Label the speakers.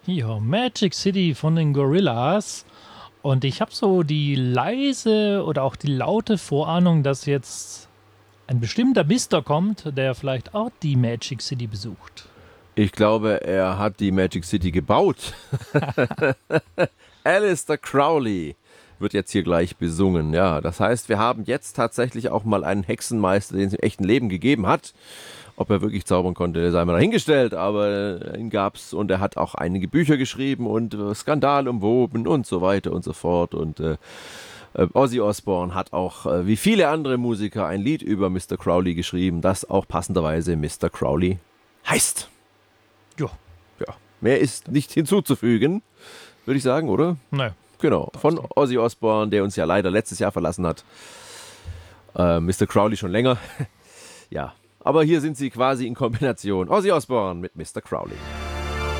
Speaker 1: Ja, Magic City von den Gorillas. Und ich habe so die leise oder auch die laute Vorahnung, dass jetzt ein bestimmter Mister kommt, der vielleicht auch die Magic City besucht.
Speaker 2: Ich glaube, er hat die Magic City gebaut. Aleister Crowley wird jetzt hier gleich besungen. Ja, das heißt, wir haben jetzt tatsächlich auch mal einen Hexenmeister, den es im echten Leben gegeben hat. Ob er wirklich zaubern konnte, sei mal dahingestellt, aber ihn gab's und er hat auch einige Bücher geschrieben und Skandal umwoben und so weiter und so fort. Und Ozzy Osbourne hat auch, wie viele andere Musiker, ein Lied über Mr. Crowley geschrieben, das auch passenderweise Mr. Crowley heißt.
Speaker 1: Ja,
Speaker 2: Ja, mehr ist nicht hinzuzufügen, würde ich sagen, oder?
Speaker 1: naja.
Speaker 2: Genau, von Ozzy Osbourne, der uns ja leider letztes Jahr verlassen hat. Mr. Crowley schon länger. Ja, aber hier sind sie quasi in Kombination. Ozzy Osbourne mit Mr. Crowley.